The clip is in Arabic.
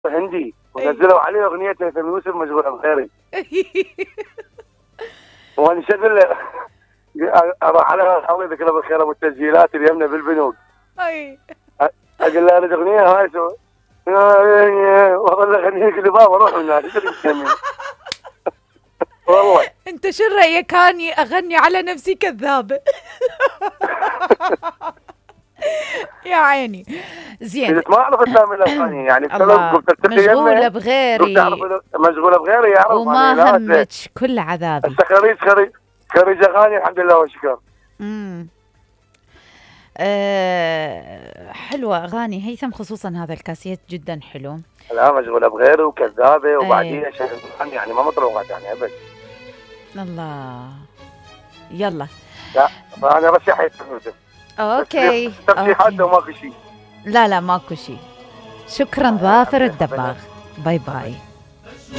هندي ونزلوا عليه اغنيه هيثم يوسف مشغوله بغيري. وانا شغل اروح على الله يذكره بالخير ابو التسجيلات اللي يمنا بالبنوك. اي اقول له اريد اغنيه هاي شو والله اغنيك اللي بابا روح من هناك والله. انت شو رايك اني اغني على نفسي كذابه؟ يا عيني زين. ما اعرف اسامي الاغاني يعني الله مشغوله بغيري مشغوله بغيري يعرف وما همك كل عذابي. هسه خريج اغاني الحمد لله والشكر. حلوة أغاني هيثم خصوصا هذا الكاسيت جدا حلو. لا مشغولة بغيره وكذابة وبعدين يعني ما مطروقات يعني أبد. الله يلا. لا فأنا رشح هيثم يوسف. أوكي ترشيحات وماكو شيء. لا ماكو شيء. شكرا ظافر الدباغ. باي باي.